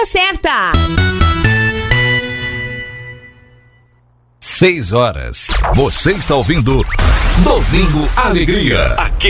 certa. 6 horas. Você está ouvindo Domingo Alegria. Aqui